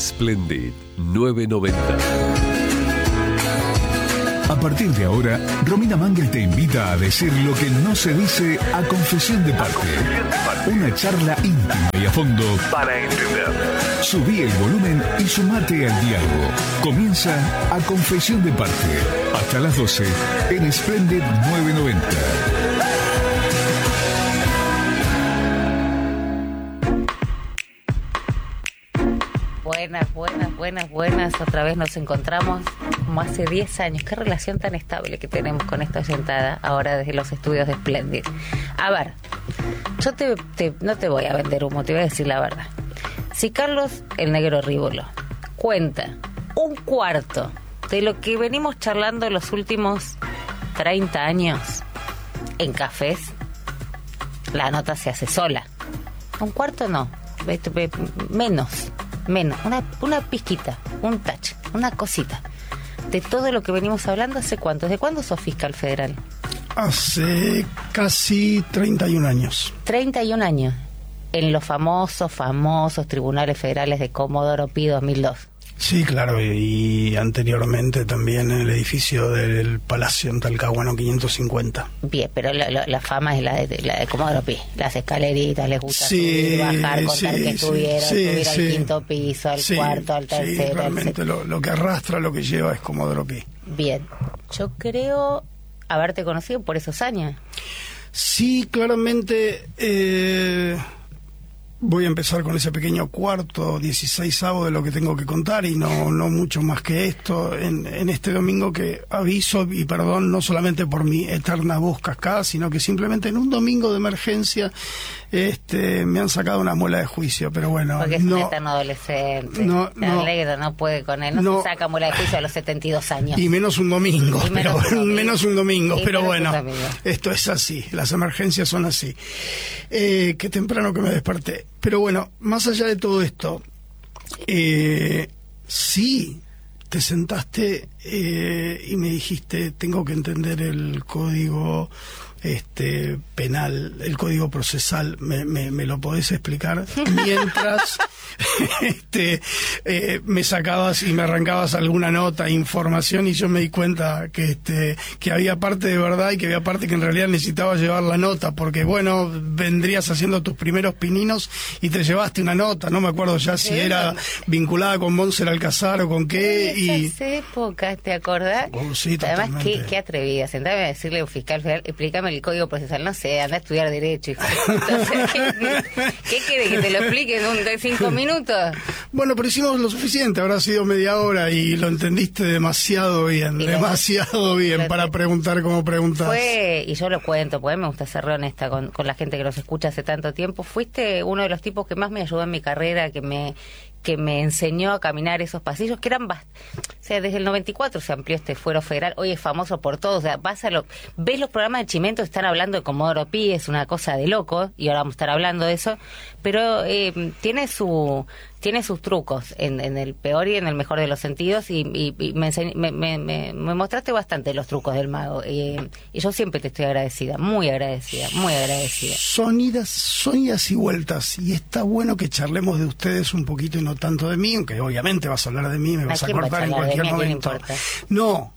Splendid 990. A partir de ahora, Romina Mangel te invita a decir lo que no se dice a confesión de parte. Una charla íntima y a fondo para entender. Subí el volumen y sumate al diálogo. Comienza A Confesión de Parte. Hasta las 12 en Splendid 990. Buenas. Otra vez nos encontramos como hace 10 años. Qué relación tan estable que tenemos con esta oyentada ahora desde los estudios de Splendid. A ver, yo no te voy a vender humo, te voy a decir la verdad. Si Carlos el Negro Rívolo cuenta un cuarto de lo que venimos charlando los últimos 30 años en cafés, la nota se hace sola. Un cuarto no, menos, una pizquita, un touch, una cosita de todo lo que venimos hablando. ¿Hace cuánto? ¿Desde cuándo sos fiscal federal? Hace casi 31 años. 31 años. En los famosos tribunales federales de Comodoro Pi 2002. Sí, claro, y anteriormente también en el edificio del Palacio en Talcahuano 550. Bien, pero la fama es la de Comodoro Pi. Las escaleritas, les gusta subir, bajar, contar que estuvieron, subir al quinto piso, al cuarto, al tercero. Sí, realmente lo que arrastra, lo que lleva es Comodoro Pi. Bien, yo creo haberte conocido por esos años. Sí, claramente. Voy a empezar con ese pequeño cuarto 16avo de lo que tengo que contar y no mucho más que esto en este domingo que aviso y perdón no solamente por mi eterna voz cascada, sino que simplemente en un domingo de emergencia me han sacado una muela de juicio, pero bueno. Porque es un eterno adolescente. No puede con él, no se saca muela de juicio a los 72 años. Y menos un domingo, menos un domingo, pero bueno, esto es así, las emergencias son así. Qué temprano que me desperté. Pero bueno, más allá de todo esto, sí, te sentaste y me dijiste, tengo que entender el código penal, el código procesal, ¿me lo podés explicar? Mientras me sacabas y me arrancabas alguna nota, información, y yo me di cuenta que había parte de verdad y que había parte que en realidad necesitaba llevar la nota, porque bueno, vendrías haciendo tus primeros pininos y te llevaste una nota, no me acuerdo ya si era vinculada con Montserrat Alcázar o con qué. En esas épocas, ¿te acordás? Sí, además, qué atrevida, sentarme a decirle a un fiscal federal, explícame el código procesal, no sé, anda a estudiar derecho. Entonces, ¿qué querés que te lo explique en 5 minutos? Bueno, pero hicimos lo suficiente, habrá sido media hora y lo entendiste demasiado bien, para preguntar como preguntás. Y yo lo cuento, porque me gusta ser honesta con la gente que nos escucha hace tanto tiempo. Fuiste uno de los tipos que más me ayudó en mi carrera, que me enseñó a caminar esos pasillos, que eran desde el 94 se amplió este fuero federal, hoy es famoso por todos, ves los programas de Chimento, están hablando de Comodoro Pi, es una cosa de loco, y ahora vamos a estar hablando de eso, pero tiene sus trucos, en el peor y en el mejor de los sentidos, y me mostraste bastante los trucos del mago, y yo siempre te estoy agradecida, muy agradecida. Son idas y vueltas, y está bueno que charlemos de ustedes un poquito y no tanto de mí, aunque obviamente vas a hablar de mí, me vas a cortar en cualquier momento. No.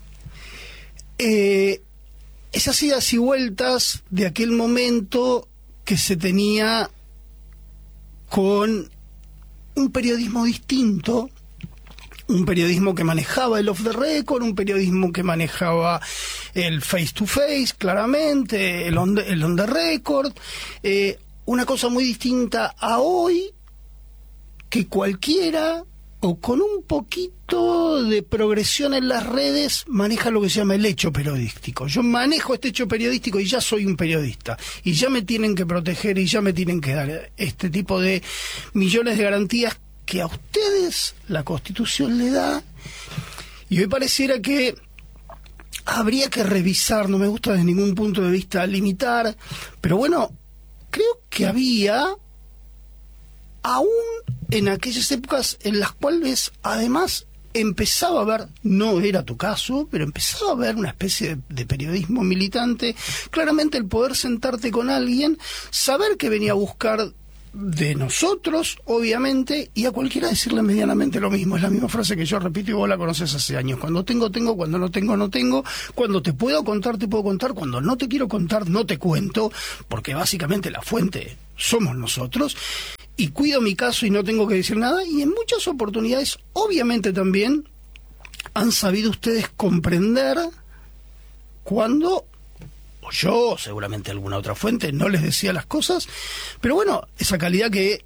Esas idas y vueltas de aquel momento que se tenía con un periodismo distinto, un periodismo que manejaba el off the record, un periodismo que manejaba el face to face, claramente, el on the record, una cosa muy distinta a hoy, que cualquiera o con un poquito de progresión en las redes maneja lo que se llama el hecho periodístico. Yo manejo este hecho periodístico y ya soy un periodista y ya me tienen que proteger y ya me tienen que dar este tipo de millones de garantías que a ustedes la Constitución le da, y hoy pareciera que habría que revisar, no me gusta desde ningún punto de vista limitar, pero bueno, creo que había, aún en aquellas épocas en las cuales además empezaba a haber, no era tu caso, pero empezaba a haber una especie de periodismo militante, claramente el poder sentarte con alguien, saber que venía a buscar de nosotros, obviamente, y a cualquiera decirle medianamente lo mismo. Es la misma frase que yo repito y vos la conocés hace años. Cuando tengo, tengo, cuando no tengo, no tengo. Cuando te puedo contar, te puedo contar. Cuando no te quiero contar, no te cuento, porque básicamente la fuente somos nosotros. Y cuido mi caso y no tengo que decir nada. Y en muchas oportunidades, obviamente también, han sabido ustedes comprender cuando... o yo, seguramente alguna otra fuente, no les decía las cosas, pero bueno, esa calidad que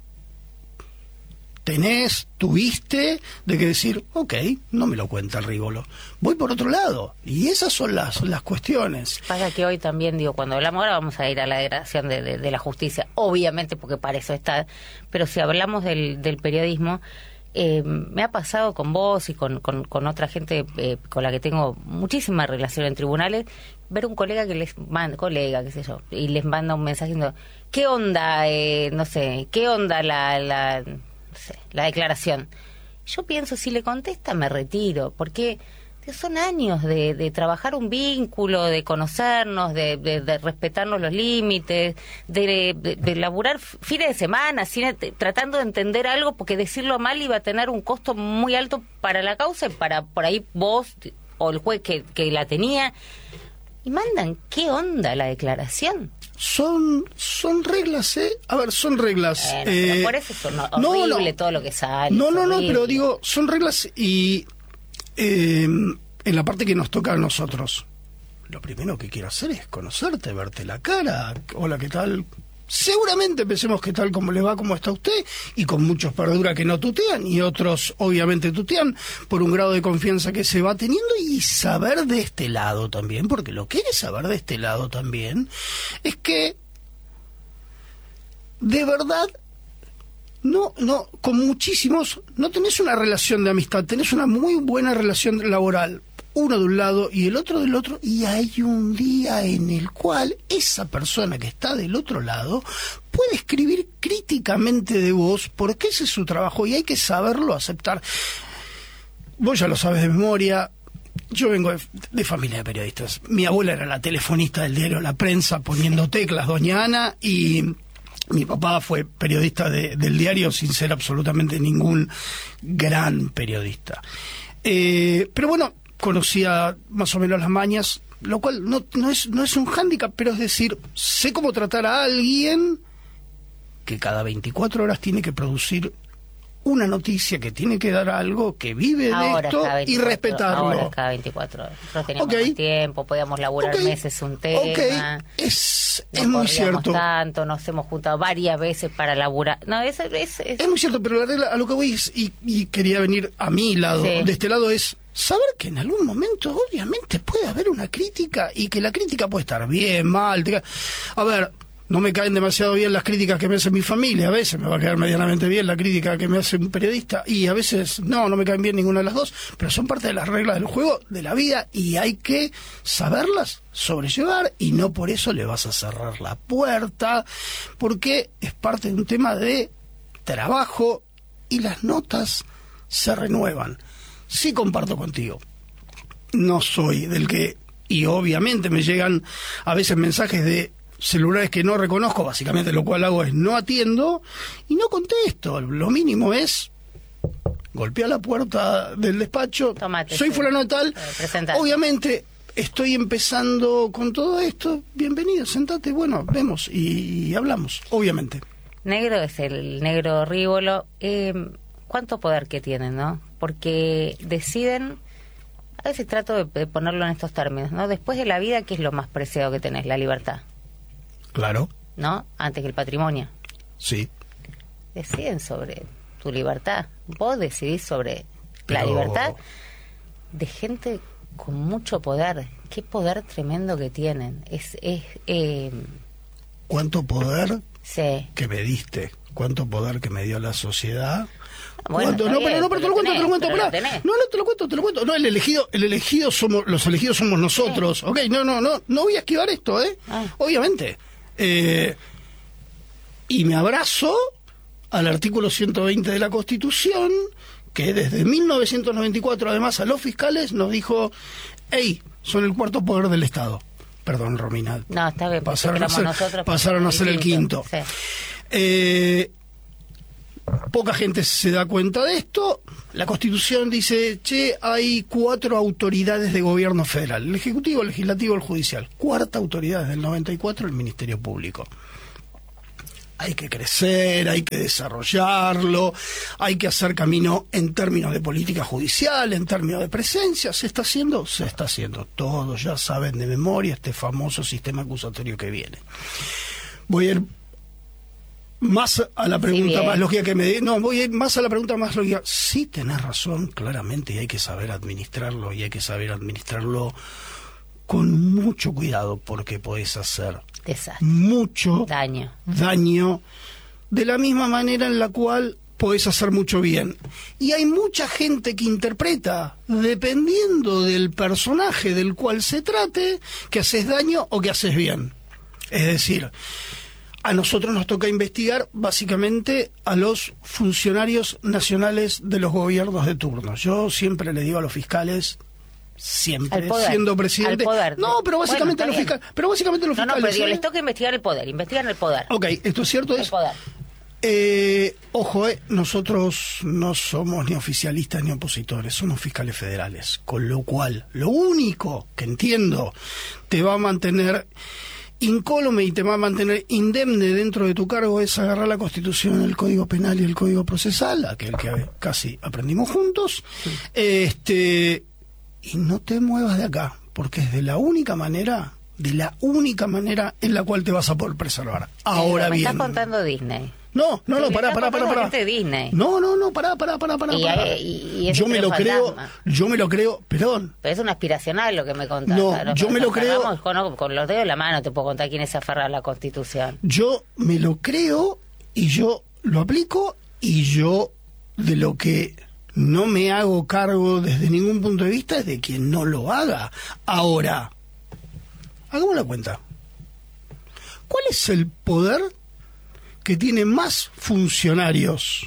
tuviste, de que decir, ok, no me lo cuenta el Rívolo, voy por otro lado, y esas son las cuestiones. Pasa que hoy también, digo, cuando hablamos, ahora vamos a ir a la degradación de la justicia, obviamente, porque para eso está, pero si hablamos del periodismo, me ha pasado con vos y con otra gente con la que tengo muchísima relación en tribunales, ver un colega que les manda, qué sé yo, y les manda un mensaje diciendo, ¿qué onda, no sé, qué onda la declaración? Yo pienso, si le contesta, me retiro, porque son años de trabajar un vínculo, de conocernos, de respetarnos los límites, de laburar fines de semana, tratando de entender algo, porque decirlo mal iba a tener un costo muy alto para la causa, y para por ahí vos o el juez que la tenía. Y mandan, ¿qué onda la declaración? Son reglas, ¿eh? A ver, son reglas. Pero por eso es horrible todo lo que sale. No, pero digo, son reglas y... en la parte que nos toca a nosotros, lo primero que quiero hacer es conocerte, verte la cara. Hola, ¿qué tal? Seguramente pensemos qué tal, cómo le va, cómo está usted, y con muchos perdura que no tutean y otros obviamente tutean por un grado de confianza que se va teniendo, y saber de este lado también, porque lo que hay que saber de este lado también es que de verdad no, con muchísimos no tenés una relación de amistad, tenés una muy buena relación laboral, uno de un lado y el otro del otro, y hay un día en el cual esa persona que está del otro lado puede escribir críticamente de vos, porque ese es su trabajo y hay que saberlo aceptar. Vos ya lo sabes de memoria. Yo vengo de familia de periodistas. Mi abuela era la telefonista del diario La Prensa poniendo teclas, doña Ana, y mi papá fue periodista del diario sin ser absolutamente ningún gran periodista. Pero bueno, conocía más o menos las mañas, lo cual no es un hándicap, pero es decir, sé cómo tratar a alguien que cada 24 horas tiene que producir una noticia, que tiene que dar algo, que vive de esto y respetarlo. Ahora cada 24 horas. Nosotros teníamos más tiempo, podíamos laburar meses un tema. Es no muy cierto. Tanto, nos hemos juntado varias veces para laburar. No, es muy cierto, pero la regla, a lo que voy y quería venir a mi lado, de este lado, es saber que en algún momento obviamente puede haber una crítica, y que la crítica puede estar bien, mal. A ver, no me caen demasiado bien las críticas que me hace mi familia, a veces me va a caer medianamente bien la crítica que me hace un periodista, y a veces no me caen bien ninguna de las dos, pero son parte de las reglas del juego, de la vida, y hay que saberlas sobrellevar, y no por eso le vas a cerrar la puerta, porque es parte de un tema de trabajo, y las notas se renuevan. Sí comparto contigo, no soy del que, y obviamente me llegan a veces mensajes de celulares que no reconozco, básicamente lo cual hago es no atiendo y no contesto. Lo mínimo es golpear la puerta del despacho. Tomate, soy fulano de tal, obviamente estoy empezando con todo esto, bienvenido, sentate, bueno, vemos y hablamos, obviamente. Negro es el negro Rívolo. ¿Cuánto poder que tienen, no? Porque deciden, a veces trato de ponerlo en estos términos, ¿no? Después de la vida, ¿qué es lo más preciado que tenés? La libertad. Claro. ¿No? Antes que el patrimonio. Sí. Deciden sobre tu libertad. Vos decidís sobre la libertad de gente con mucho poder. Qué poder tremendo que tienen. ¿Cuánto poder que me diste? ¿Cuánto poder que me dio la sociedad? Bueno, pero te lo cuento. Te lo cuento. No, los elegidos somos nosotros. Ok, no voy a esquivar esto, obviamente. Y me abrazo al artículo 120 de la Constitución, que desde 1994, además, a los fiscales nos dijo, son el cuarto poder del Estado. Perdón, Romina. No, está bien. Pasaron a ser el quinto. Sí. Poca gente se da cuenta de esto. La Constitución dice, hay 4 autoridades de gobierno federal: el Ejecutivo, el Legislativo, el Judicial. 4 autoridades del 94, el Ministerio Público. Hay que crecer, hay que desarrollarlo, hay que hacer camino en términos de política judicial, en términos de presencia. ¿Se está haciendo? Se está haciendo. Todos ya saben de memoria este famoso sistema acusatorio que viene. Voy a ir más a la pregunta más lógica que me... No, voy a ir más a la pregunta más lógica. Sí, tenés razón, claramente, y hay que saber administrarlo, y hay que saber administrarlo con mucho cuidado, porque podés hacer mucho daño de la misma manera en la cual podés hacer mucho bien. Y hay mucha gente que interpreta, dependiendo del personaje del cual se trate, que haces daño o que haces bien. Es decir, a nosotros nos toca investigar básicamente a los funcionarios nacionales de los gobiernos de turno. Yo siempre le digo a los fiscales, siempre, siendo presidente... No, pero básicamente los fiscales... Pero básicamente los fiscales... No, pero digo, les toca investigar el poder, investigan el poder. Ok, esto es cierto. El poder. Ojo, nosotros no somos ni oficialistas ni opositores, somos fiscales federales. Con lo cual, lo único que entiendo te va a mantener incólume y te va a mantener indemne dentro de tu cargo es agarrar la Constitución, el Código Penal y el Código Procesal, aquel que casi aprendimos juntos, y no te muevas de acá, porque es de la única manera en la cual te vas a poder preservar. Ahora bien... ¿Me estás contando Disney? No, pará. Disney. No, pará. Yo me lo creo, perdón. Pero es un aspiracional lo que me contás. No, yo me lo creo. Con los dedos de la mano te puedo contar quién es aferra a la Constitución. Yo me lo creo y yo lo aplico, y yo de lo que no me hago cargo desde ningún punto de vista es de quien no lo haga. Ahora, hagamos la cuenta. ¿Cuál es el poder que tiene más funcionarios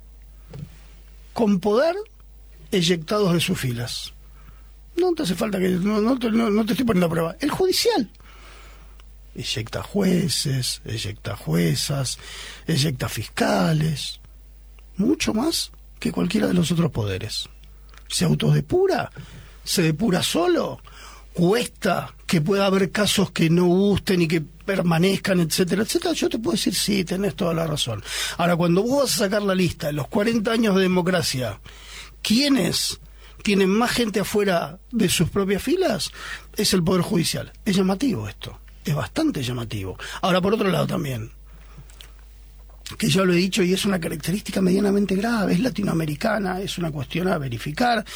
con poder eyectados de sus filas? No te hace falta que... No te estoy poniendo a prueba. El judicial. Eyecta jueces, eyecta juezas, eyecta fiscales. Mucho más que cualquiera de los otros poderes. Se autodepura, se depura solo, cuesta que pueda haber casos que no gusten y que permanezcan, etcétera, etcétera. Yo te puedo decir, sí, tenés toda la razón. Ahora, cuando vos vas a sacar la lista de los 40 años de democracia, ¿quiénes tienen más gente afuera de sus propias filas? Es el Poder Judicial. Es llamativo esto, es bastante llamativo. Ahora, por otro lado también, que ya lo he dicho y es una característica medianamente grave, es latinoamericana, es una cuestión a verificar,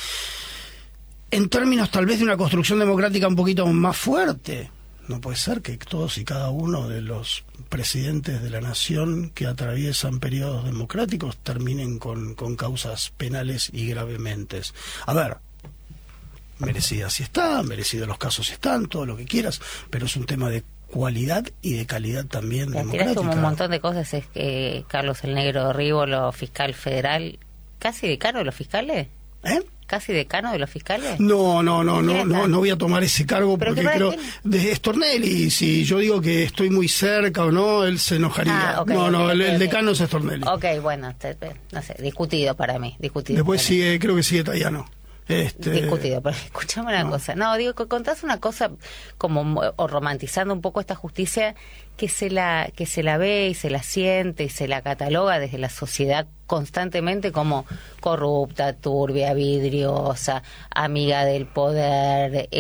en términos tal vez de una construcción democrática un poquito más fuerte. No puede ser que todos y cada uno de los presidentes de la nación que atraviesan periodos democráticos terminen con causas penales y gravemente. A ver, merecidas sí están, merecidos los casos están, todo lo que quieras, pero es un tema de cualidad y de calidad también democrática. Como un montón de cosas. Es que Carlos el Negro Rívolo, fiscal federal, casi decano de los fiscales. ¿Casi decano de los fiscales? No voy a tomar ese cargo porque creo... de Stornelli, si yo digo que estoy muy cerca o no, él se enojaría. El decano es Stornelli. Ok, bueno, no sé, discutido para mí. Después creo que sigue Tayano. Discutido, pero escuchame una cosa. No, digo, contás una cosa como o romantizando un poco esta justicia que se la ve y se la siente y se la cataloga desde la sociedad constantemente como corrupta, turbia, vidriosa, amiga del poder,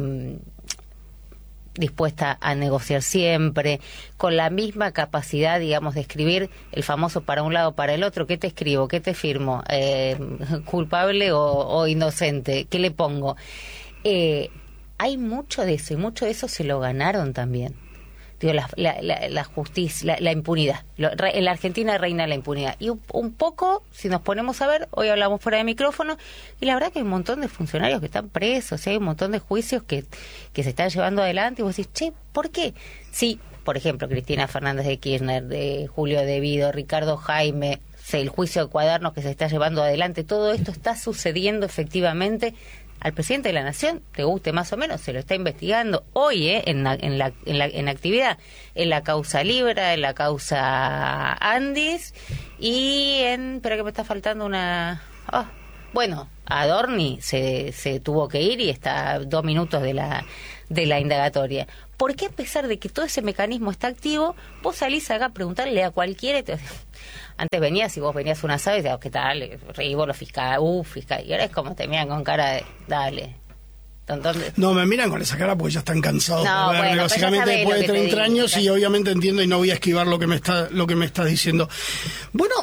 dispuesta a negociar siempre, con la misma capacidad, digamos, de escribir el famoso para un lado, para el otro. ¿Qué te escribo? ¿Qué te firmo? ¿Culpable o inocente? ¿Qué le pongo? Hay mucho de eso, y mucho de eso se lo ganaron también. Digo, la justicia, la impunidad. En la Argentina reina la impunidad. Y un poco, si nos ponemos a ver, hoy hablamos fuera de micrófono, y la verdad que hay un montón de funcionarios que están presos, y hay un montón de juicios que se están llevando adelante, y vos decís, che, ¿por qué? Sí, por ejemplo, Cristina Fernández de Kirchner, de Julio De Vido, Ricardo Jaime, el juicio de Cuadernos que se está llevando adelante, todo esto está sucediendo efectivamente al presidente de la Nación, te guste más o menos, se lo está investigando hoy, en actividad, en la causa Libra, en la causa Andis y espera que me está faltando una... bueno, Adorni se tuvo que ir y está a 2 minutos de la indagatoria. ¿Por qué, a pesar de que todo ese mecanismo está activo, vos salís acá a preguntarle a cualquiera? Antes venías y vos venías una vez y decías, ¿qué tal? Reíbolo fiscal, fiscal. Y ahora es como te miran con cara de, dale. Entonces, no, me miran con esa cara porque ya están cansados no, de verme, bueno, básicamente después de 30 años, y obviamente entiendo y no voy a esquivar lo que me está diciendo. Bueno,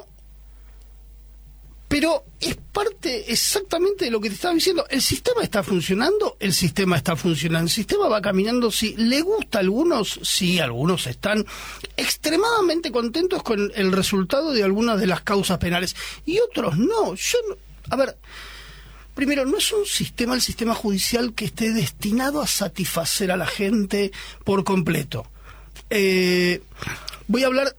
pero es parte exactamente de lo que te estaba diciendo. El sistema está funcionando, el sistema va caminando. Si le gusta a algunos, sí, algunos están extremadamente contentos con el resultado de algunas de las causas penales, y otros no. A ver, primero, no es un sistema, el sistema judicial, que esté destinado a satisfacer a la gente por completo. Voy a hablar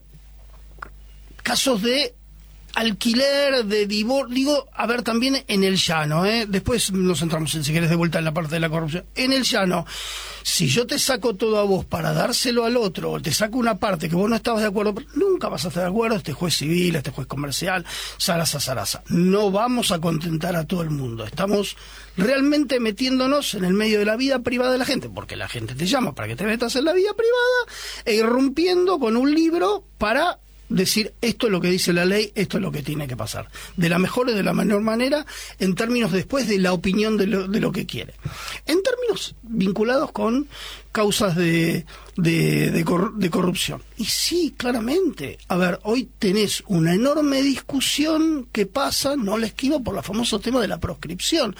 casos de alquiler, de divorcio, digo, a ver, también en el llano, después nos entramos, si querés, de vuelta en la parte de la corrupción. En el llano, si yo te saco todo a vos para dárselo al otro, o te saco una parte que vos no estabas de acuerdo, nunca vas a estar de acuerdo, este juez civil, este juez comercial, zaraza. No vamos a contentar a todo el mundo. Estamos realmente metiéndonos en el medio de la vida privada de la gente, porque la gente te llama para que te metas en la vida privada, e irrumpiendo con un libro para decir, esto es lo que dice la ley, esto es lo que tiene que pasar, de la mejor y de la menor manera, en términos después de la opinión de lo que quiere. En términos vinculados con causas de corrupción. Y sí, claramente, a ver, hoy tenés una enorme discusión que pasa, no la esquivo, por el famoso tema de la proscripción.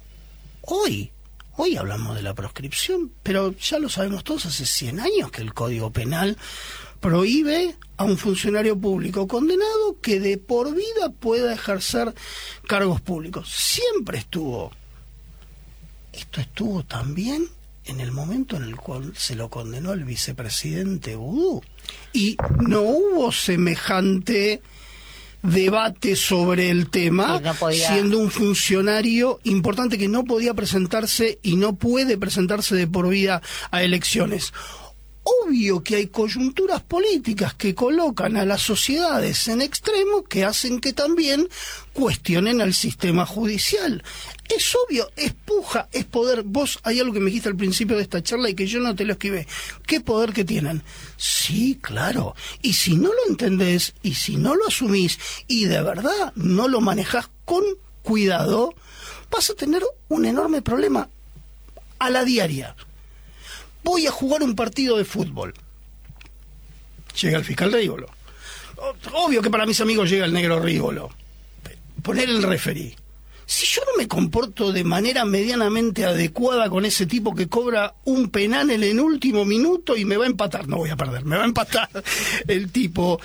Hoy hablamos de la proscripción, pero ya lo sabemos todos, hace 100 años que el Código Penal prohíbe a un funcionario público condenado que de por vida pueda ejercer cargos públicos. Siempre estuvo. Esto estuvo también en el momento en el cual se lo condenó el vicepresidente Vudú. Y no hubo semejante debate sobre el tema, siendo un funcionario importante que no podía presentarse y no puede presentarse de por vida a elecciones. Obvio que hay coyunturas políticas que colocan a las sociedades en extremo, que hacen que también cuestionen al sistema judicial. Es obvio, es puja, es poder. Vos, hay algo que me dijiste al principio de esta charla y que yo no te lo esquivé. ¿Qué poder que tienen? Sí, claro. Y si no lo entendés, y si no lo asumís, y de verdad no lo manejás con cuidado, vas a tener un enorme problema a la diaria. Voy a jugar un partido de fútbol. Llega el fiscal Rívolo. Obvio que para mis amigos llega el negro Rívolo. Poner el referí. Si yo no me comporto de manera medianamente adecuada con ese tipo que cobra un penal en el último minuto y me va a empatar, no voy a perder, me va a empatar el tipo.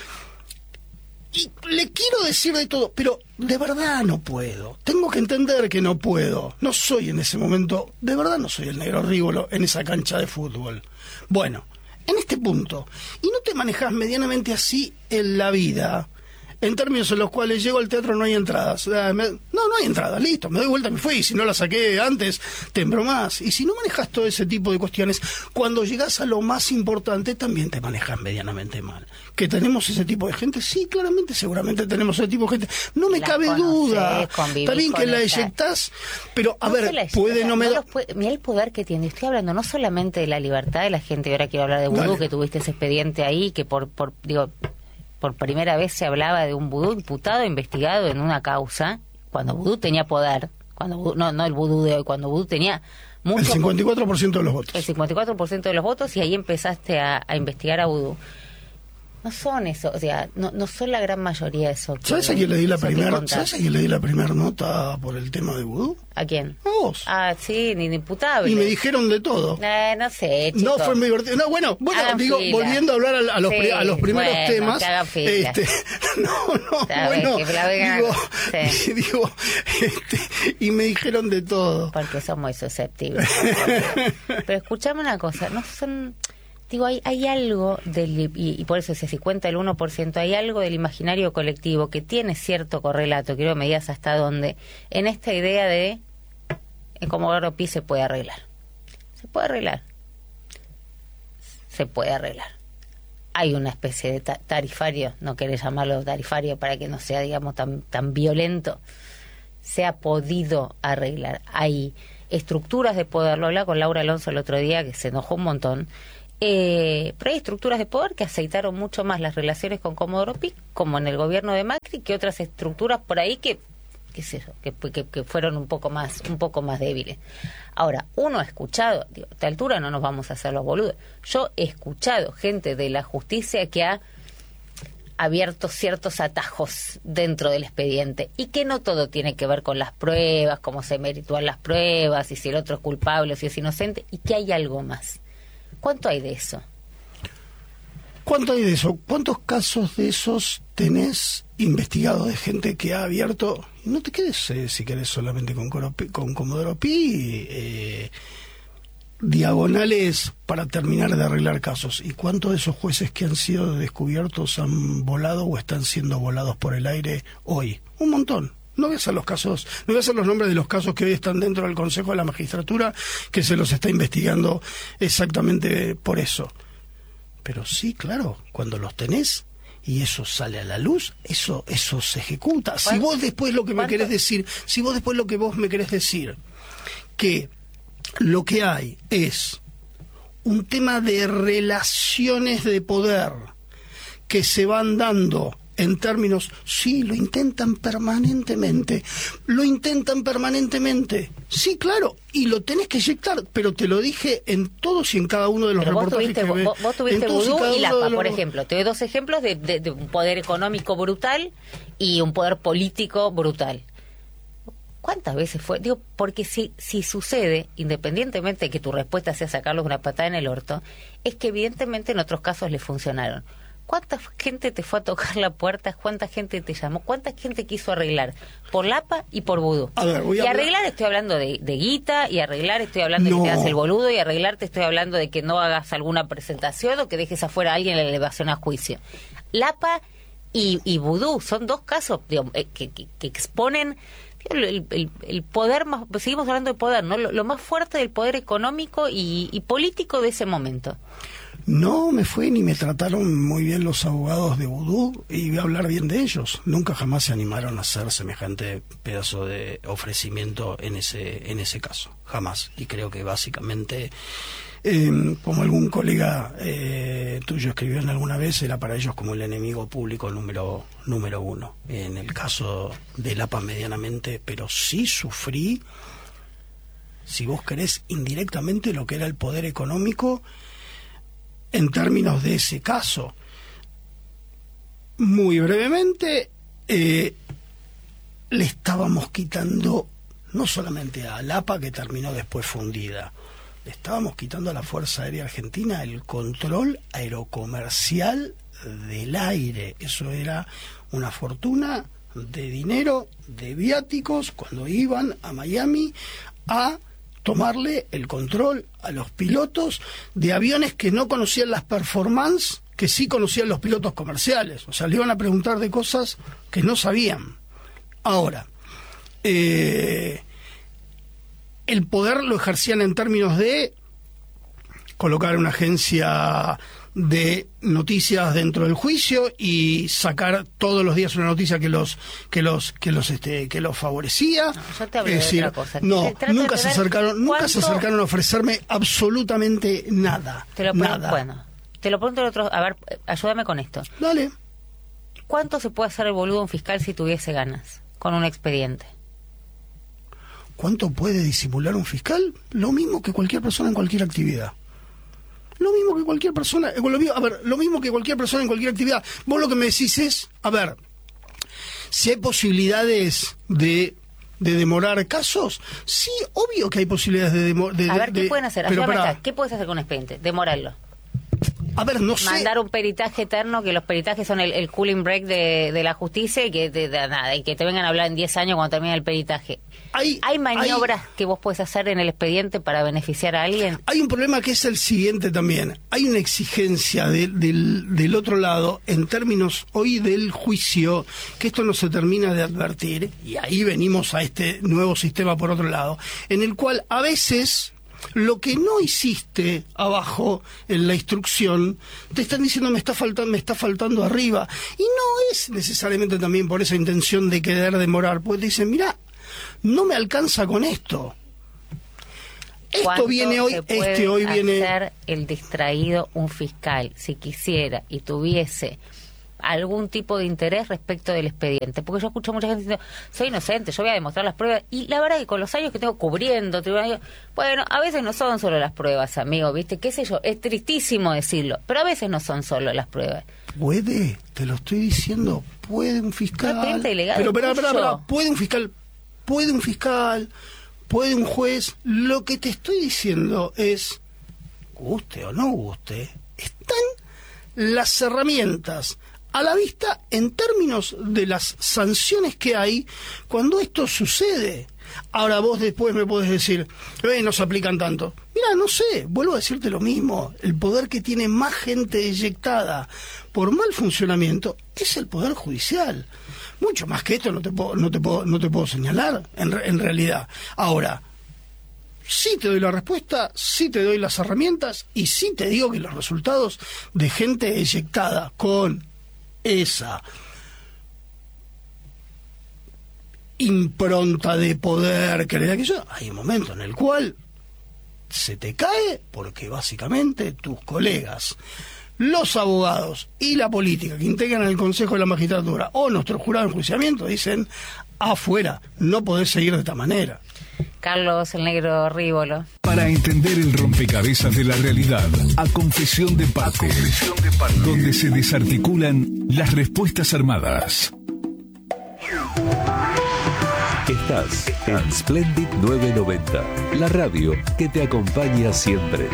Y le quiero decir de todo, pero de verdad no puedo. Tengo que entender que no puedo. No soy en ese momento, de verdad no soy el negro Rívolo en esa cancha de fútbol. Bueno, en este punto, y no te manejas medianamente así en la vida, en términos en los cuales llego al teatro, no hay entradas. No hay entradas, listo, me doy vuelta, me fui. Si no la saqué antes, te embromás. Y si no manejas todo ese tipo de cuestiones, cuando llegás a lo más importante, también te manejas medianamente mal. ¿Que tenemos ese tipo de gente? Sí, claramente, seguramente tenemos ese tipo de gente. No me cabe duda. También que la eyectás, pero a ver, puede no me... Mira el poder que tiene. Estoy hablando no solamente de la libertad de la gente, ahora quiero hablar de Vudú, que tuviste ese expediente ahí, que por primera vez se hablaba de un Vudú imputado, investigado en una causa, cuando Vudú tenía poder, no el Vudú de hoy, cuando Vudú tenía mucho... El 54% de los votos. El 54% de los votos, y ahí empezaste a investigar a Vudú. No son eso, o sea, no son la gran mayoría de eso. ¿Sabes a quién le di la primera nota por el tema de Vudú? ¿A quién? A vos. Ah, sí, inimputable. Y me dijeron de todo. No sé, chicos. No fue muy divertido. No, bueno, digo, fila. Volviendo a hablar a los primeros temas. Que hagan fila. Y me dijeron de todo. Porque son muy susceptibles. Pero escuchame una cosa, no son... Digo, hay algo y por eso si cuenta el 1%, hay algo del imaginario colectivo que tiene cierto correlato, quiero que me digas hasta dónde, en esta idea de en Comodoro Pi se puede arreglar. Se puede arreglar. Se puede arreglar. Hay una especie de tarifario, no querés llamarlo tarifario para que no sea, digamos, tan violento. Se ha podido arreglar. Hay estructuras de poder, lo hablaba con Laura Alonso el otro día, que se enojó un montón, pero hay estructuras de poder que aceitaron mucho más las relaciones con Comodoro Pi, como en el gobierno de Macri, que otras estructuras por ahí que fueron un poco más débiles. Ahora, uno ha escuchado, digo, a esta altura no nos vamos a hacer los boludos, yo he escuchado gente de la justicia que ha abierto ciertos atajos dentro del expediente y que no todo tiene que ver con las pruebas, cómo se meritúan las pruebas, y si el otro es culpable o si es inocente, y que hay algo más. ¿Cuánto hay de eso? ¿Cuánto hay de eso? ¿Cuántos casos de esos tenés investigados de gente que ha abierto? Y no te quedes, si querés, solamente con Comodoro Pi, diagonales para terminar de arreglar casos. ¿Y cuántos de esos jueces que han sido descubiertos han volado o están siendo volados por el aire hoy? Un montón. No voy a hacer los casos, no voy a hacer los nombres de los casos que hoy están dentro del Consejo de la Magistratura, que se los está investigando exactamente por eso. Pero sí, claro, cuando los tenés y eso sale a la luz, eso se ejecuta. Si vos después lo que me querés decir, que lo que hay es un tema de relaciones de poder que se van dando en términos, sí, lo intentan permanentemente, sí, claro, y lo tenés que inyectar, pero te lo dije en todos y en cada uno de los reportajes que vos tuviste Vudú y Lapa, por ejemplo, te doy dos ejemplos de un poder económico brutal y un poder político brutal. ¿Cuántas veces fue? Digo, porque si sucede, independientemente de que tu respuesta sea sacarlos una patada en el orto, es que evidentemente en otros casos le funcionaron. ¿Cuánta gente te fue a tocar la puerta? ¿Cuánta gente te llamó? ¿Cuánta gente quiso arreglar? Por Lapa y por Vudú. Arreglar estoy hablando de guita, y arreglar estoy hablando de que te hagas el boludo, y arreglar te estoy hablando de que no hagas alguna presentación o que dejes afuera a alguien en la elevación a juicio. Lapa y Vudú son dos casos, digamos, que exponen el poder más, seguimos hablando de poder, ¿no? Lo más fuerte del poder económico y político de ese momento. No me fue ni me trataron muy bien los abogados de Vudú, y voy a hablar bien de ellos. Nunca jamás se animaron a hacer semejante pedazo de ofrecimiento en ese caso, jamás. Y creo que básicamente, como algún colega tuyo escribió en alguna vez, era para ellos como el enemigo público número uno. En el caso de Lapa medianamente, pero sí sufrí, si vos querés, indirectamente lo que era el poder económico en términos de ese caso. Muy brevemente, le estábamos quitando, no solamente a Lapa, que terminó después fundida, le estábamos quitando a la Fuerza Aérea Argentina el control aerocomercial del aire. Eso era una fortuna de dinero, de viáticos, cuando iban a Miami a tomarle el control a los pilotos de aviones que no conocían las performances, que sí conocían los pilotos comerciales. O sea, le iban a preguntar de cosas que no sabían. Ahora, el poder lo ejercían en términos de colocar una agencia de noticias dentro del juicio y sacar todos los días una noticia que los favorecía. No, yo te hablé de otra cosa. No, nunca se acercaron a ofrecerme absolutamente nada. Bueno, te lo pregunto el otro. A ver, ayúdame con esto. Dale. ¿Cuánto se puede hacer el boludo un fiscal si tuviese ganas con un expediente? ¿Cuánto puede disimular un fiscal? Lo mismo que cualquier persona en cualquier actividad. Lo mismo que cualquier persona, lo mismo que cualquier persona en cualquier actividad. Vos lo que me decís es, a ver, si hay posibilidades de demorar casos, sí, obvio que hay posibilidades de demorar. A ver, ¿qué pueden hacer? ¿Qué puedes hacer con un expediente? Demorarlo. A ver, no sé. Mandar un peritaje eterno, que los peritajes son el cooling break de la justicia, y que y que te vengan a hablar en 10 años cuando termine el peritaje. ¿Hay maniobras que vos podés hacer en el expediente para beneficiar a alguien? Hay un problema que es el siguiente también. Hay una exigencia del otro lado en términos hoy del juicio, que esto no se termina de advertir, y ahí venimos a este nuevo sistema por otro lado, en el cual a veces lo que no hiciste abajo en la instrucción, te están diciendo me está faltando arriba. Y no es necesariamente también por esa intención de querer demorar, porque te dicen, mirá, no me alcanza con esto. Esto viene hoy, hoy viene... hacer el distraído un fiscal, si quisiera y tuviese algún tipo de interés respecto del expediente? Porque yo escucho a mucha gente diciendo, soy inocente, yo voy a demostrar las pruebas, y la verdad que con los años que tengo cubriendo tribunales, bueno, a veces no son solo las pruebas, amigo, ¿viste? Qué sé yo, es tristísimo decirlo, pero a veces no son solo las pruebas. Puede, te lo estoy diciendo, puede un fiscal, pero puede un fiscal, puede un juez. Lo que te estoy diciendo es, guste o no guste, están las herramientas a la vista en términos de las sanciones que hay cuando esto sucede. Ahora vos después me podés decir, no se aplican tanto. Mira, no sé, vuelvo a decirte lo mismo. El poder que tiene más gente eyectada por mal funcionamiento es el Poder Judicial. Mucho más que esto no te puedo señalar, en realidad. Ahora, sí te doy la respuesta, sí te doy las herramientas, y sí te digo que los resultados de gente eyectada con esa impronta de poder que le da aquello, hay un momento en el cual se te cae porque básicamente tus colegas, los abogados y la política que integran el Consejo de la Magistratura o nuestro jurado de enjuiciamiento dicen, afuera, no podés seguir de esta manera. Carlos el Negro Rívolo. Para entender el rompecabezas de la realidad, a confesión de parte, donde se desarticulan las respuestas armadas. Estás en Splendid 990, la radio que te acompaña siempre.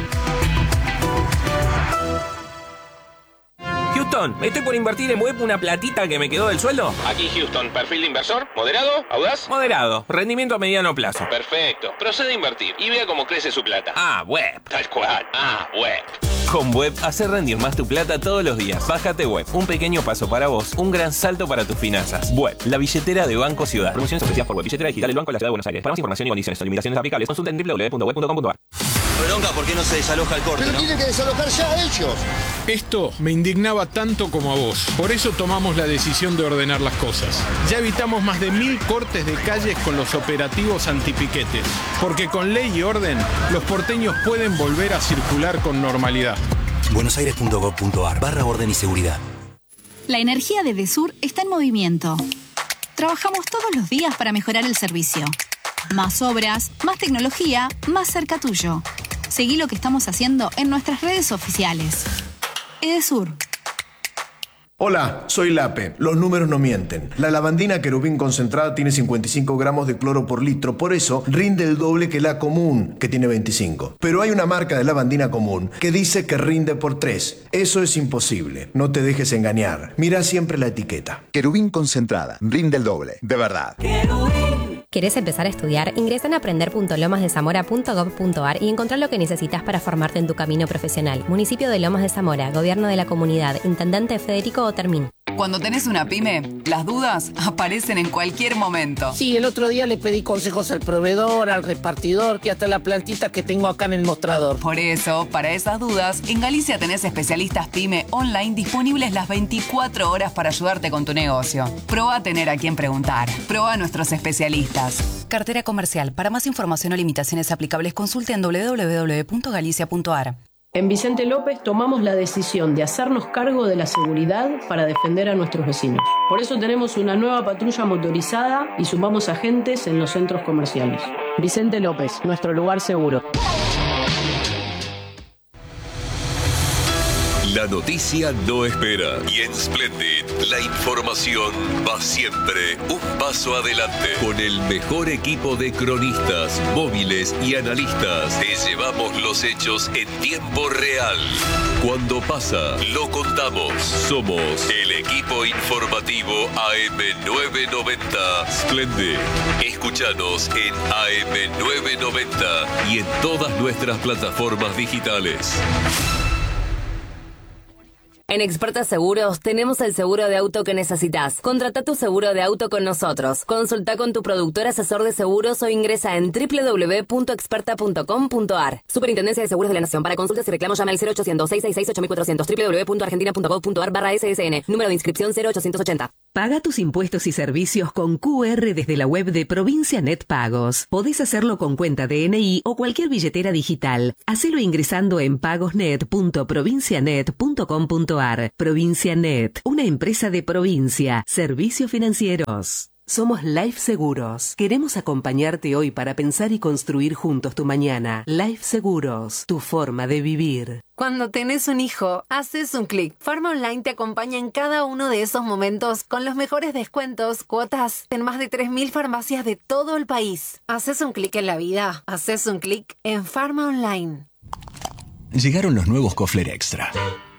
Houston, estoy por invertir en web una platita que me quedó del sueldo. Aquí Houston, perfil de inversor, moderado, audaz. Moderado, rendimiento a mediano plazo. Perfecto, procede a invertir y vea cómo crece su plata. Web. Tal cual, web. Con Web, hacer rendir más tu plata todos los días. Bájate Web, un pequeño paso para vos, un gran salto para tus finanzas. Web, la billetera de Banco Ciudad. Promociones ofrecidas por Web, billetera digital del Banco de la Ciudad de Buenos Aires. Para más información y condiciones o limitaciones aplicables, consulta en www.web.com.ar. Bronca, ¿por qué no se desaloja el corte? Pero tiene que desalojar ya ellos. Esto me indignaba tanto como a vos. Por eso tomamos la decisión de ordenar las cosas. Ya evitamos más de 1000 cortes de calles con los operativos antipiquetes. Porque con ley y orden, los porteños pueden volver a circular con normalidad. buenosaires.gov.ar/orden y seguridad. La energía de Edesur está en movimiento. Trabajamos todos los días para mejorar el servicio. Más obras, más tecnología, más cerca tuyo. Seguí lo que estamos haciendo en nuestras redes oficiales. Edesur. Hola, soy Lape. Los números no mienten. La lavandina querubín concentrada tiene 55 gramos de cloro por litro, por eso rinde el doble que la común, que tiene 25. Pero hay una marca de lavandina común que dice que rinde por 3. Eso es imposible. No te dejes engañar. Mira siempre la etiqueta. Querubín concentrada. Rinde el doble. De verdad. ¿Querés empezar a estudiar? Ingresa en aprender.lomasdezamora.gov.ar y encontrá lo que necesitas para formarte en tu camino profesional. Municipio de Lomas de Zamora, Gobierno de la Comunidad, Intendente Federico Otermín. Cuando tenés una pyme, las dudas aparecen en cualquier momento. Sí, el otro día le pedí consejos al proveedor, al repartidor, que hasta la plantita que tengo acá en el mostrador. Por eso, para esas dudas, en Galicia tenés especialistas pyme online disponibles las 24 horas para ayudarte con tu negocio. Probá a tener a quien preguntar. Probá a nuestros especialistas. Cartera comercial. Para más información o limitaciones aplicables, consulte en www.galicia.ar. En Vicente López tomamos la decisión de hacernos cargo de la seguridad para defender a nuestros vecinos. Por eso tenemos una nueva patrulla motorizada y sumamos agentes en los centros comerciales. Vicente López, nuestro lugar seguro. La noticia no espera. Y en Splendid, la información va siempre un paso adelante. Con el mejor equipo de cronistas, móviles y analistas, te llevamos los hechos en tiempo real. Cuando pasa, lo contamos. Somos el equipo informativo AM990 Splendid. Escúchanos en AM990 y en todas nuestras plataformas digitales. En Experta Seguros tenemos el seguro de auto que necesitas. Contrata tu seguro de auto con nosotros. Consulta con tu productor asesor de seguros o ingresa en www.experta.com.ar. Superintendencia de Seguros de la Nación. Para consultas y reclamos llama al 0800-666-8400 www.argentina.gov.ar/SSN. Número de inscripción 0880. Paga tus impuestos y servicios con QR desde la web de Provincia Net Pagos. Podés hacerlo con cuenta DNI o cualquier billetera digital. Hacelo ingresando en pagosnet.provincianet.com.ar. Provincia Net, una empresa de provincia. Servicios financieros. Somos Life Seguros. Queremos acompañarte hoy para pensar y construir juntos tu mañana. Life Seguros, tu forma de vivir. Cuando tenés un hijo, haces un clic. Pharma Online te acompaña en cada uno de esos momentos con los mejores descuentos, cuotas en más de 3.000 farmacias de todo el país. Haces un clic en la vida. Haces un clic en Pharma Online. Llegaron los nuevos Kofler Extra.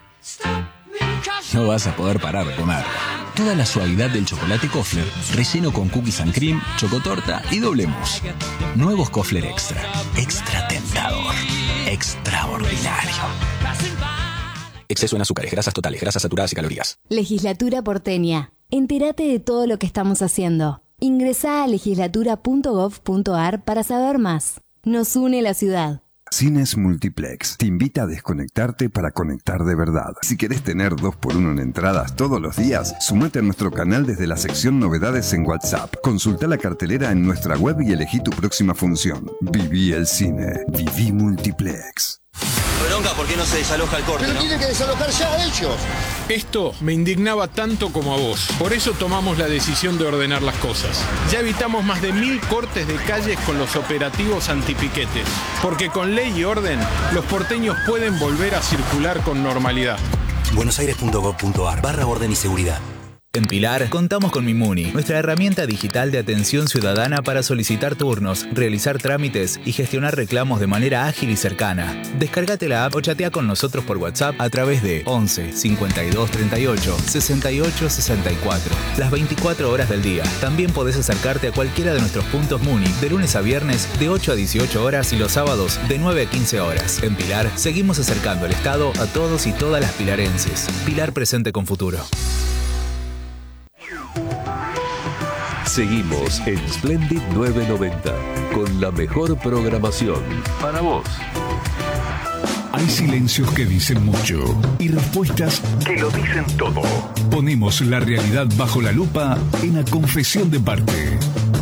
No vas a poder parar de comer. Toda la suavidad del chocolate Kofler, relleno con cookies and cream, chocotorta y doble mousse. Nuevos Kofler Extra. Extra tentador. Extraordinario. Exceso en azúcares, grasas totales, grasas saturadas y calorías. Legislatura porteña. Entérate de todo lo que estamos haciendo. Ingresá a legislatura.gov.ar para saber más. Nos une la ciudad. Cines Multiplex te invita a desconectarte para conectar de verdad. Si querés tener 2x1 en entradas todos los días, sumate a nuestro canal desde la sección Novedades en WhatsApp. Consulta la cartelera en nuestra web y elegí tu próxima función. Viví el cine. Viví Multiplex. Bronca, ¿por qué no se desaloja el corte? Pero ¿no? tiene que desalojar ya ellos. Esto me indignaba tanto como a vos. Por eso tomamos la decisión de ordenar las cosas. Ya evitamos más de 1.000 cortes de calles con los operativos antipiquetes. Porque con ley y orden, los porteños pueden volver a circular con normalidad. buenosaires.gov.ar/orden y seguridad. En Pilar, contamos con Mimuni, nuestra herramienta digital de atención ciudadana para solicitar turnos, realizar trámites y gestionar reclamos de manera ágil y cercana. Descárgate la app o chatea con nosotros por WhatsApp a través de 11 52 38 68 64. Las 24 horas del día. También podés acercarte a cualquiera de nuestros puntos Muni de lunes a viernes de 8 a 18 horas y los sábados de 9 a 15 horas. En Pilar, seguimos acercando el Estado a todos y todas las pilarenses. Pilar presente con futuro. Seguimos en Splendid 990 con la mejor programación para vos. Hay silencios que dicen mucho y respuestas que lo dicen todo. Ponemos la realidad bajo la lupa en La Confesión de Parte.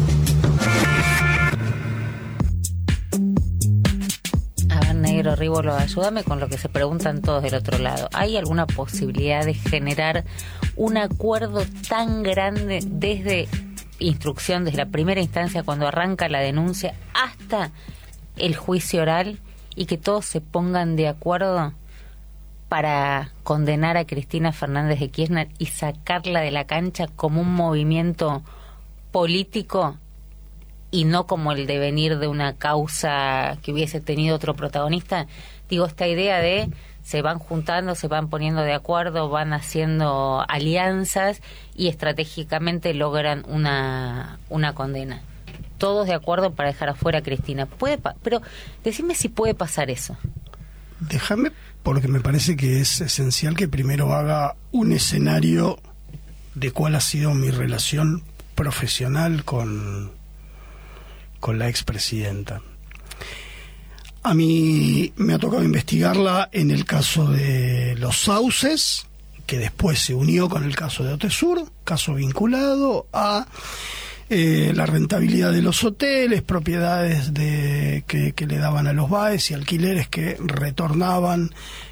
A ver, Negro Rívolo, ayúdame con lo que se preguntan todos del otro lado. ¿Hay alguna posibilidad de generar un acuerdo tan grande desde instrucción, desde la primera instancia, cuando arranca la denuncia, hasta el juicio oral, y que todos se pongan de acuerdo para condenar a Cristina Fernández de Kirchner y sacarla de la cancha como un movimiento político y no como el devenir de una causa que hubiese tenido otro protagonista? Digo, esta idea de se van juntando, se van poniendo de acuerdo, van haciendo alianzas y estratégicamente logran una condena. Todos de acuerdo para dejar afuera a Cristina. Pero decime si puede pasar eso. Déjame, porque me parece que es esencial que primero haga un escenario de cuál ha sido mi relación profesional con la expresidenta. A mí me ha tocado investigarla en el caso de los sauces, que después se unió con el caso de Otesur, caso vinculado a la rentabilidad de los hoteles, propiedades que le daban a los BAEs y alquileres que retornaban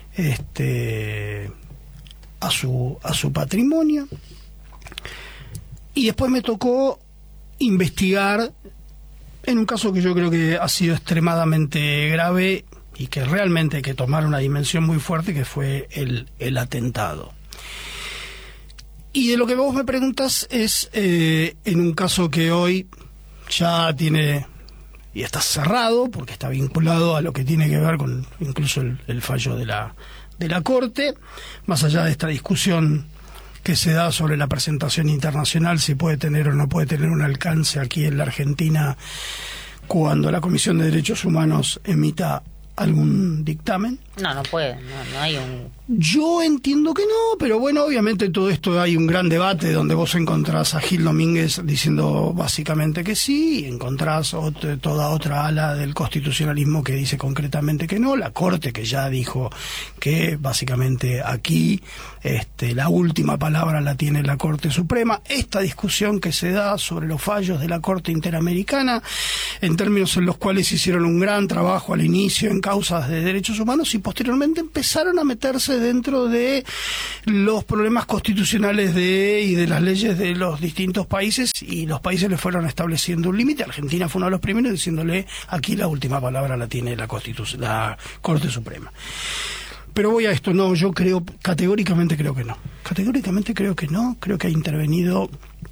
a su patrimonio. Y después me tocó investigar en un caso que yo creo que ha sido extremadamente grave, y que realmente hay que tomar una dimensión muy fuerte, que fue el atentado. Y de lo que vos me preguntas es en un caso que hoy ya tiene y está cerrado, porque está vinculado a lo que tiene que ver con incluso el fallo de la Corte, más allá de esta discusión que se da sobre la presentación internacional, si puede tener o no puede tener un alcance aquí en la Argentina cuando la Comisión de Derechos Humanos emita algún dictamen. No puede, no hay un... Yo entiendo que no, pero bueno, obviamente todo esto hay un gran debate donde vos encontrás a Gil Domínguez diciendo básicamente que sí, y encontrás toda otra ala del constitucionalismo que dice concretamente que no, la Corte que ya dijo que básicamente aquí la última palabra la tiene la Corte Suprema. Esta discusión que se da sobre los fallos de la Corte Interamericana, en términos en los cuales hicieron un gran trabajo al inicio en causas de derechos humanos y posteriormente empezaron a meterse dentro de los problemas constitucionales y de las leyes de los distintos países, y los países le fueron estableciendo un límite. Argentina fue uno de los primeros diciéndole aquí la última palabra la tiene la Corte Suprema. Pero voy a esto, no, yo categóricamente creo que no. Categóricamente creo que no, creo que ha intervenido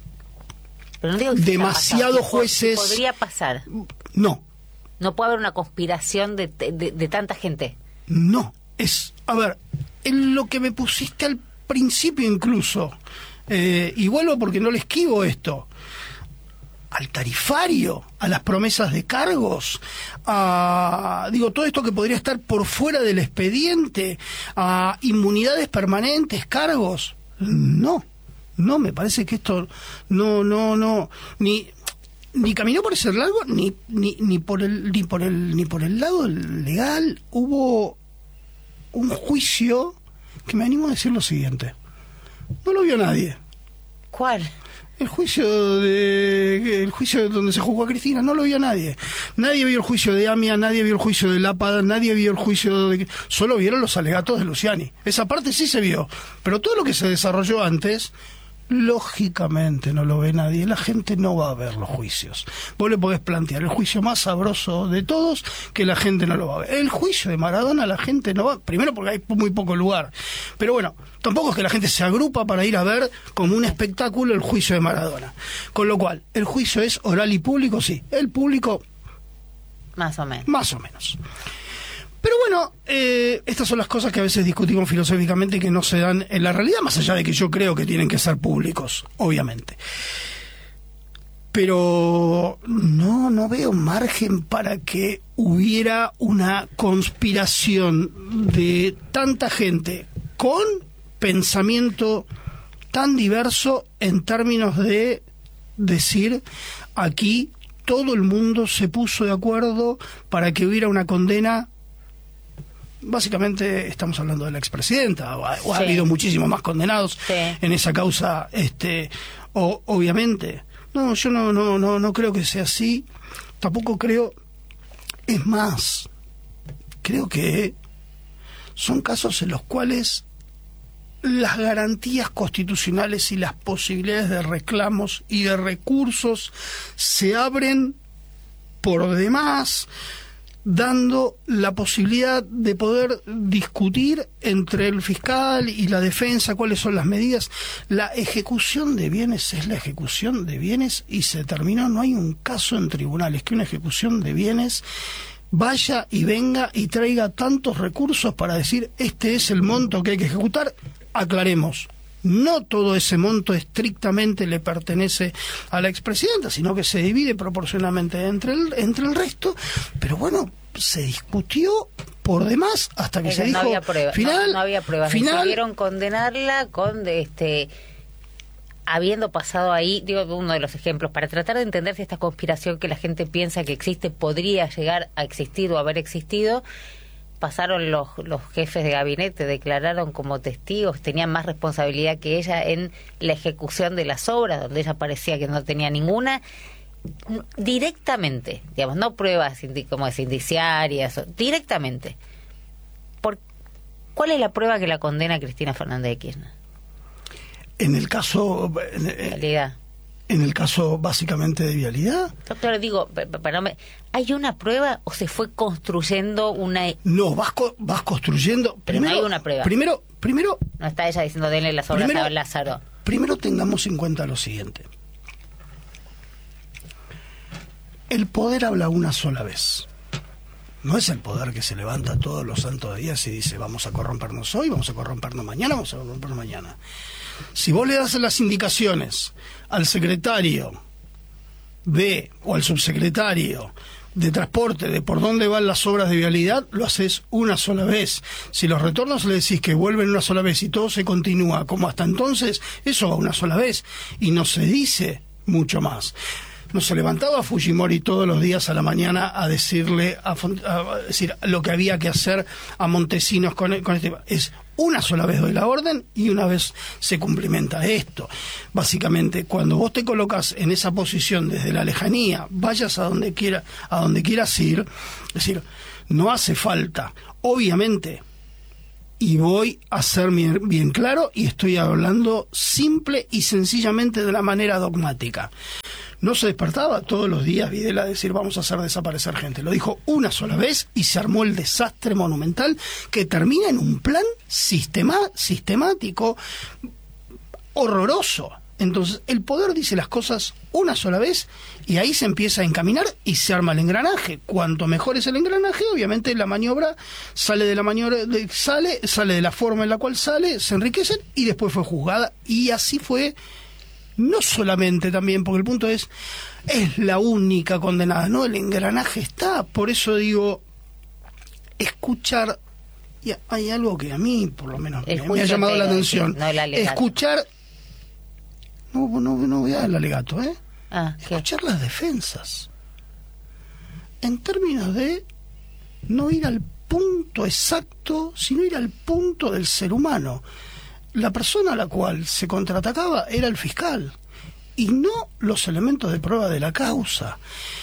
demasiados jueces. ¿Podría pasar? No. ¿No puede haber una conspiración de tanta gente? No, a ver, en lo que me pusiste al principio incluso, y vuelvo porque no le esquivo esto, al tarifario, a las promesas de cargos, todo esto que podría estar por fuera del expediente, a inmunidades permanentes, cargos, no, me parece que esto no, ni caminó por ese lado, ni por el lado legal. Hubo un juicio que me animo a decir lo siguiente: no lo vio nadie. ¿Cuál? El juicio donde se juzgó a Cristina, no lo vio nadie. Nadie vio el juicio de AMIA, nadie vio el juicio de Lápada, nadie vio el juicio solo vieron los alegatos de Luciani. Esa parte sí se vio, pero todo lo que se desarrolló antes, lógicamente no lo ve nadie. La gente no va a ver los juicios. Vos le podés plantear el juicio más sabroso de todos, que la gente no lo va a ver. El juicio de Maradona la gente no va, primero porque hay muy poco lugar, pero bueno, tampoco es que la gente se agrupa para ir a ver como un espectáculo el juicio de Maradona. Con lo cual, el juicio es oral y público, sí. El público más o menos. Pero bueno, estas son las cosas que a veces discutimos filosóficamente y que no se dan en la realidad, más allá de que yo creo que tienen que ser públicos, obviamente. Pero no veo margen para que hubiera una conspiración de tanta gente con pensamiento tan diverso en términos de decir aquí todo el mundo se puso de acuerdo para que hubiera una condena. Básicamente estamos hablando de la expresidenta, ha habido muchísimos más condenados en esa causa, obviamente. No, yo no creo que sea así, tampoco creo, es más, creo que son casos en los cuales las garantías constitucionales y las posibilidades de reclamos y de recursos se abren por demás, dando la posibilidad de poder discutir entre el fiscal y la defensa cuáles son las medidas. La ejecución de bienes es la ejecución de bienes y se terminó. No hay un caso en tribunales que una ejecución de bienes vaya y venga y traiga tantos recursos para decir este es el monto que hay que ejecutar. Aclaremos, no todo ese monto estrictamente le pertenece a la expresidenta, sino que se divide proporcionalmente entre el resto, pero bueno, se discutió por demás hasta que se dijo no había pruebas, no había pruebas, decidieron condenarla con habiendo pasado ahí, uno de los ejemplos, para tratar de entender si esta conspiración que la gente piensa que existe podría llegar a existir o haber existido. Pasaron los jefes de gabinete, declararon como testigos, tenían más responsabilidad que ella en la ejecución de las obras, donde ella parecía que no tenía ninguna, directamente, no pruebas como indiciarias, directamente. ¿Cuál es la prueba que la condena a Cristina Fernández de Kirchner? En el caso... realidad. En el caso básicamente de vialidad. Doctor, digo, ¿hay una prueba o se fue construyendo una...? No, vas construyendo... Pero no hay una prueba. Primero... No está ella diciendo denle las obras a Lázaro. Primero tengamos en cuenta lo siguiente. El poder habla una sola vez. No es el poder que se levanta todos los santos días y dice vamos a corrompernos hoy, vamos a corrompernos mañana, vamos a corrompernos mañana. Si vos le das las indicaciones al secretario o al subsecretario de transporte de por dónde van las obras de vialidad, lo haces una sola vez. Si los retornos le decís que vuelven una sola vez y todo se continúa como hasta entonces, eso va una sola vez y no se dice mucho más. No se levantaba Fujimori todos los días a la mañana a decirle a decir lo que había que hacer a Montesinos con este. Es una sola vez doy la orden y una vez se cumplimenta esto. Básicamente, cuando vos te colocas en esa posición desde la lejanía, vayas a donde quieras ir, es decir, no hace falta, obviamente, y voy a ser bien claro, y estoy hablando simple y sencillamente de la manera dogmática. No se despertaba todos los días Videla a decir vamos a hacer desaparecer gente. Lo dijo una sola vez y se armó el desastre monumental que termina en un plan sistemático horroroso. Entonces el poder dice las cosas una sola vez y ahí se empieza a encaminar y se arma el engranaje. Cuanto mejor es el engranaje, obviamente la maniobra sale de la maniobra, sale de la forma en la cual sale, se enriquecen y después fue juzgada y así fue. No solamente también, porque el punto es la única condenada, ¿no? El engranaje está, por eso digo, escuchar, y hay algo que a mí, por lo menos, me ha llamado la atención. No escuchar, no voy a dar el alegato, escuchar las defensas, en términos de no ir al punto exacto, sino ir al punto del ser humano. La persona a la cual se contraatacaba era el fiscal y no los elementos de prueba de la causa.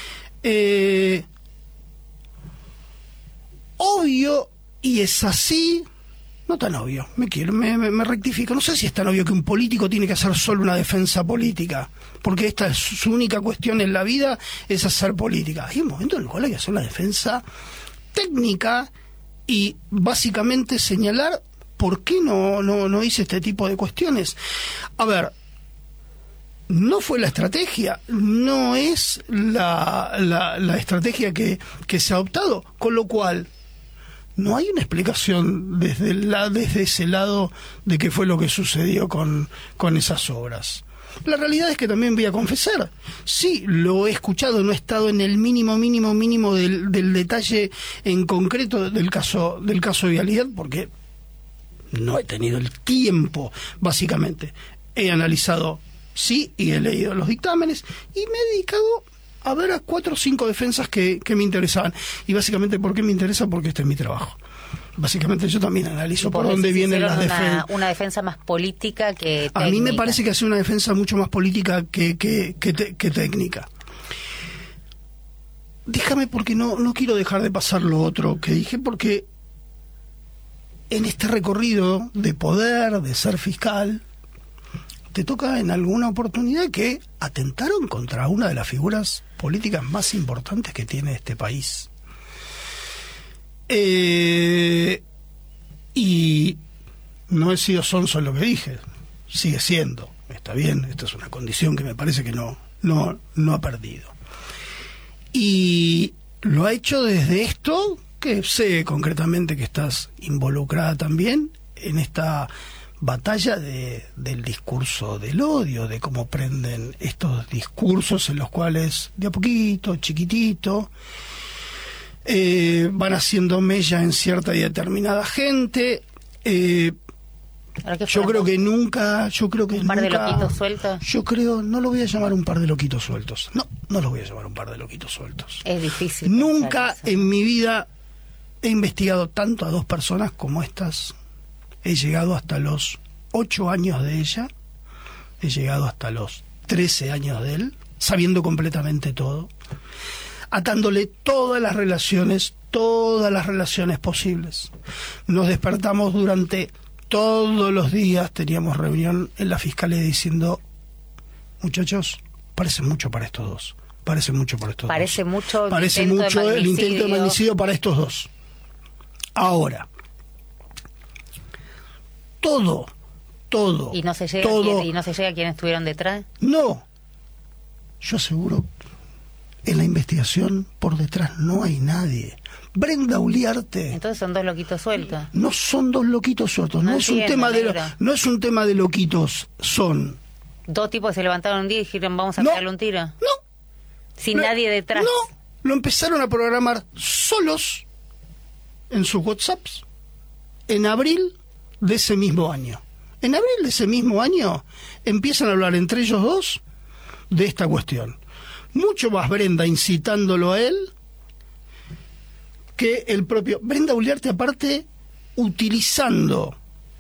Obvio, y es así, no tan obvio, me rectifico, no sé si es tan obvio que un político tiene que hacer solo una defensa política, porque esta es su única cuestión en la vida, es hacer política. Hay un momento en el cual hay que hacer una defensa técnica y básicamente señalar ¿por qué no hice este tipo de cuestiones? A ver, no fue la estrategia, no es la estrategia que se ha adoptado, con lo cual no hay una explicación desde ese lado de qué fue lo que sucedió con esas obras. La realidad es que también voy a confesar, sí, lo he escuchado, no he estado en el mínimo del detalle en concreto del caso de vialidad, porque no he tenido el tiempo, básicamente. He analizado, sí, y he leído los dictámenes, y me he dedicado a ver a 4 o 5 defensas que me interesaban. Y básicamente, ¿por qué me interesa? Porque este es mi trabajo. Básicamente yo también analizo por dónde vienen las defensas. Una defensa más política que técnica. A mí me parece que ha sido una defensa mucho más política que técnica. Déjame, porque no quiero dejar de pasar lo otro que dije, porque en este recorrido de poder, de ser fiscal, te toca en alguna oportunidad que atentaron contra una de las figuras políticas más importantes que tiene este país. Y no he sido sonso en lo que dije, sigue siendo, está bien, esta es una condición que me parece que no ha perdido. Y lo ha hecho desde esto, que sé concretamente que estás involucrada también en esta batalla del discurso del odio, de cómo prenden estos discursos en los cuales de a poquito, chiquitito, van haciendo mella en cierta y determinada gente. Yo creo que nunca un par de loquitos sueltos. Yo creo, no lo voy a llamar un par de loquitos sueltos. No lo voy a llamar un par de loquitos sueltos. Es difícil. Nunca en mi vida he investigado tanto a 2 personas como estas. He llegado hasta los 8 años de ella, he llegado hasta los 13 años de él, sabiendo completamente todo, atándole todas las relaciones posibles. Nos despertamos durante todos los días, teníamos reunión en la fiscalía diciendo, muchachos, Parece mucho para estos dos. Parece mucho el intento de magnicidio para estos dos. Ahora, todo. ¿Y no se llega a quienes estuvieron detrás? No. Yo aseguro, en la investigación por detrás no hay nadie. Brenda Uliarte. Entonces son dos loquitos sueltos. No son dos loquitos sueltos. No es un tema de loquitos. Son dos tipos que se levantaron un día y dijeron vamos a pegarle un tiro. No. Sin nadie detrás. No. Lo empezaron a programar solos en sus WhatsApps en abril de ese mismo año. En abril de ese mismo año empiezan a hablar entre ellos dos de esta cuestión. Mucho más Brenda incitándolo a él que el propio Brenda Uliarte, aparte utilizando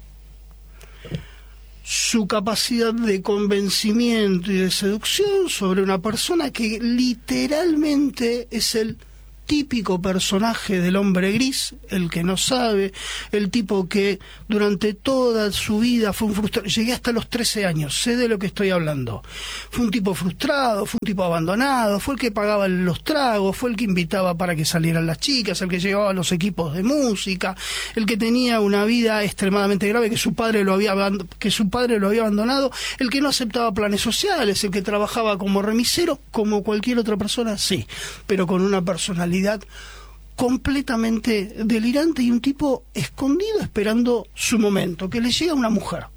su capacidad de convencimiento y de seducción sobre una persona que literalmente es el típico personaje del hombre gris, el que no sabe, el tipo que durante toda su vida fue un frustrado. Llegué hasta los 13 años, sé de lo que estoy hablando. Fue un tipo frustrado, fue un tipo abandonado, fue el que pagaba los tragos, fue el que invitaba para que salieran las chicas, el que llevaba los equipos de música, el que tenía una vida extremadamente grave, que su padre lo había abandonado, el que no aceptaba planes sociales, el que trabajaba como remisero, como cualquier otra persona, sí, pero con una personalidad completamente delirante y un tipo escondido esperando su momento, que le llega una mujer